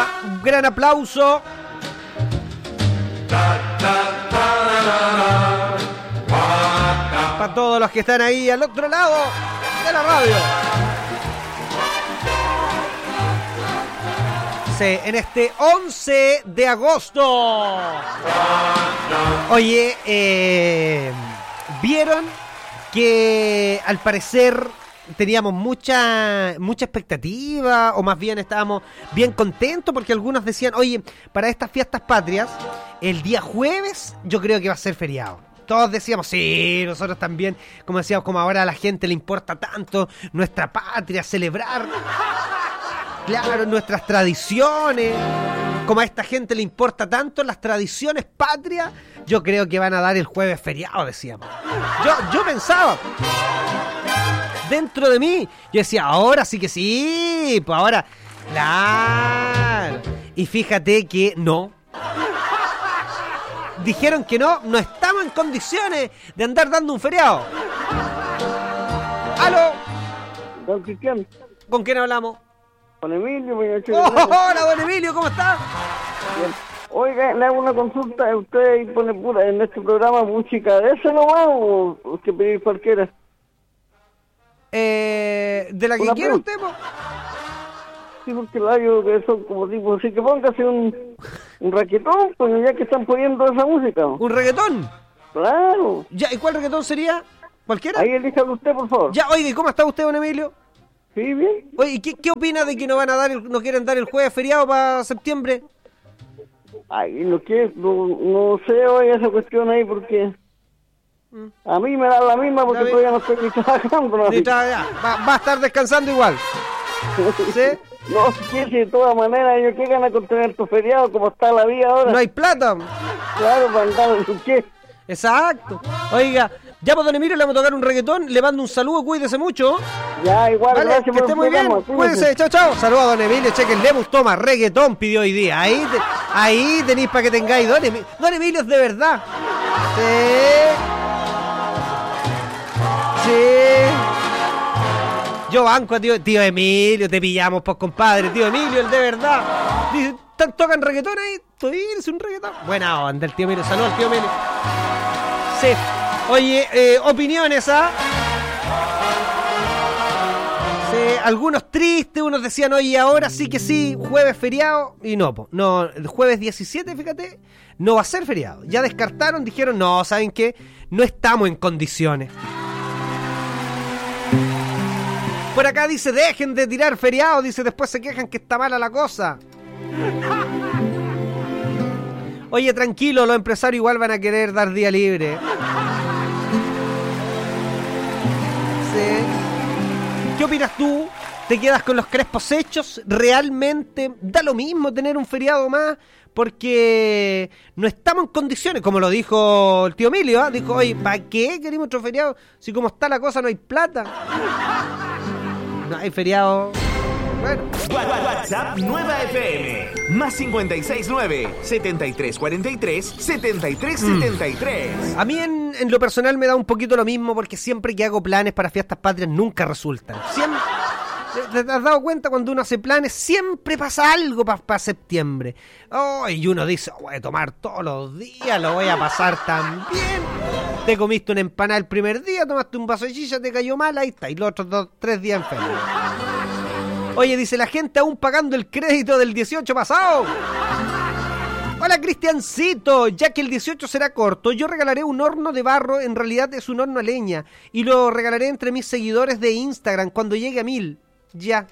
Oiga, un gran aplauso. Para todos los que están ahí al otro lado de la radio. Sí, en este 11 de agosto. Oye, ¿vieron que al parecer teníamos mucha expectativa, o más bien estábamos bien contentos porque algunos decían, oye, para estas fiestas patrias, el día jueves yo creo que va a ser feriado? Todos decíamos, sí, nosotros también, como decíamos, como ahora a la gente le importa tanto nuestra patria, celebrar, claro, nuestras tradiciones, como a esta gente le importa tanto las tradiciones patrias, yo creo que van a dar el jueves feriado, decíamos. Yo pensaba, dentro de mí, yo decía, ahora sí que sí, pues ahora, claro, y fíjate que no. Dijeron que no estamos en condiciones de andar dando un feriado. ¡Aló! Don Cristian. ¿Con quién hablamos? Con Emilio. Hola, don Emilio, ¿cómo está? Bien. Oiga, le hago una consulta. ¿Usted pone pura en este programa música de ese nomás o usted pedir cualquiera? ¿De la que quiere usted, po? Sí, porque la yo que son como tipo, así que póngase un reggaetón, pues ya que están poniendo esa música. ¿Un reggaetón? Claro. Ya, ¿y cuál reggaetón sería? ¿Cualquiera? Ahí elíjalo usted, por favor. Ya, oiga, ¿y cómo está usted, don Emilio? Sí, bien. Oye, ¿qué opina de que no quieren dar el jueves feriado para septiembre? Ay, no sé, oye, esa cuestión ahí porque a mí me da la misma porque todavía no estoy ni trabajando. ¿No? Va a estar descansando igual. ¿Sí? No, si de todas maneras, yo qué gana con tener tu feriado como está la vida ahora. No hay plata. Claro, para andar en su qué. Exacto. Oiga, ya pues don Emilio le vamos a tocar un reggaetón, le mando un saludo, cuídese mucho. Ya, igual, vale, gracias que por esté muy bien, cuídese, chao. Saludos a don Emilio, chequen, Lemus toma reggaetón, pidió hoy día. Ahí tenéis para que tengáis, don Emilio es de verdad. Sí. Yo banco a tío Emilio, te pillamos, pues compadre, tío Emilio, el de verdad. Dice, tocan reggaetón ahí, es un reggaetón. Buena onda el tío Emilio, saludos al tío Emilio. Sí, oye, opiniones, ¿ah? Sí, algunos tristes, unos decían, oye, ahora sí que sí, jueves feriado, y no, el jueves 17, fíjate, no va a ser feriado. Ya descartaron, dijeron, no, ¿saben qué? No estamos en condiciones. Por acá dice, dejen de tirar feriado, dice, después se quejan que está mala la cosa. Oye, tranquilo, los empresarios igual van a querer dar día libre. Sí. ¿Qué opinas tú? ¿Te quedas con los crespos hechos? ¿Realmente da lo mismo tener un feriado más? Porque no estamos en condiciones, como lo dijo el tío Emilio, ¿eh? Dijo, oye, ¿para qué queremos otro feriado? Si como está la cosa no hay plata. No hay feriado. Bueno. WhatsApp Nueva FM. Más 569-7343-7373. A mí en lo personal me da un poquito lo mismo porque siempre que hago planes para fiestas patrias nunca resultan. Siempre. ¿Te has dado cuenta? Cuando uno hace planes siempre pasa algo para septiembre? Y uno dice, voy a tomar todos los días, lo voy a pasar tan bien. Te comiste una empanada el primer día, tomaste un vaso de chicha, te cayó mal, ahí está. Y los otros 3 días enfermo. Oye, dice la gente aún pagando el crédito del 18 pasado. Hola, Cristiancito. Ya que el 18 será corto, yo regalaré un horno de barro, en realidad es un horno a leña, y lo regalaré entre mis seguidores de Instagram cuando llegue a 1000. Ya.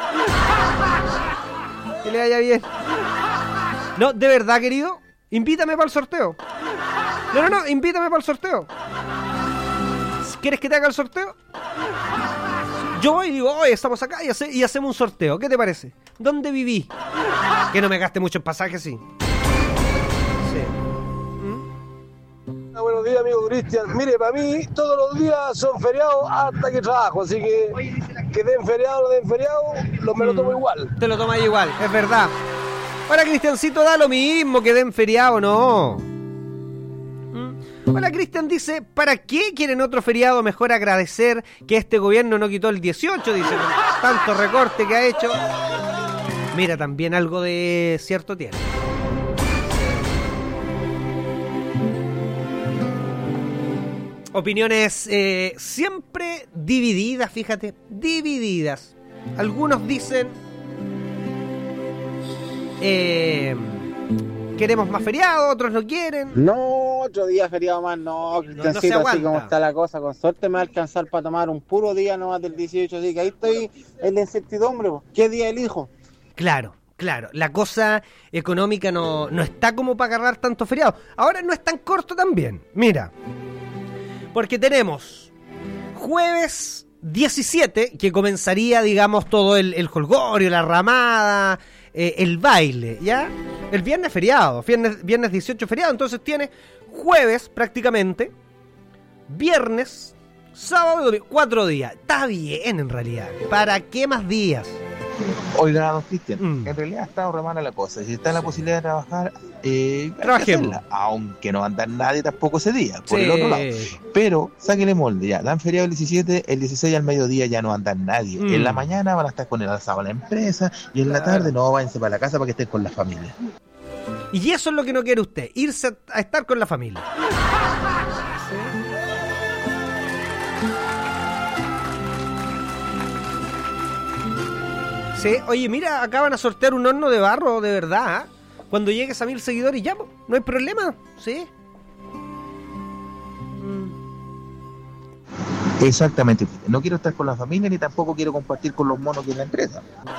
Que le vaya bien. No, de verdad, querido, invítame para el sorteo. No, invítame para el sorteo. ¿Quieres que te haga el sorteo? Yo voy y digo, oye, estamos acá y hacemos un sorteo. ¿Qué te parece? ¿Dónde viví? Que no me gaste mucho en pasajes, sí. Buenos días, amigo Cristian. Mire, para mí todos los días son feriados hasta que trabajo, así que den feriado o no den feriado, me lo tomo igual. Te lo tomas igual, es verdad. Ahora, Cristiancito, da lo mismo que den feriado o no. Hola, Cristian dice, ¿para qué quieren otro feriado? Mejor agradecer que este gobierno no quitó el 18, dice, con tanto recorte que ha hecho. Mira, también algo de cierto tiene. Opiniones siempre divididas, fíjate, divididas. Algunos dicen queremos más feriado, otros no quieren. No, otro día feriado más, no, no se aguanta. Así como está la cosa, con suerte me va a alcanzar para tomar un puro día nomás del 18, así que ahí estoy en la incertidumbre, po. ¿Qué día elijo? Claro, la cosa económica no está como para agarrar tanto feriado. Ahora no es tan corto también, mira, porque tenemos jueves 17, que comenzaría, digamos, todo el jolgorio, la ramada, el baile, ¿ya? El viernes feriado, viernes 18 feriado, entonces tiene jueves prácticamente, viernes, sábado y domingo, 4 días. Está bien en realidad, ¿para qué más días? Oiga, don Cristian, en realidad está re mala la cosa. Si está la posibilidad de trabajar, trabajemos. Aunque no va a andar nadie tampoco ese día, por el otro lado. Pero sáquenle molde, ya. Dan feriado el 17, el 16 al mediodía ya no anda nadie. En la mañana van a estar con el alzado a la empresa y en la tarde no, váyanse para la casa para que estén con la familia. Y eso es lo que no quiere usted, irse a estar con la familia. Sí, oye, mira, acaban a sortear un horno de barro, de verdad. Cuando llegues a 1000 seguidores ya, no hay problema, ¿sí? Exactamente. No quiero estar con la familia ni tampoco quiero compartir con los monos que es la empresa.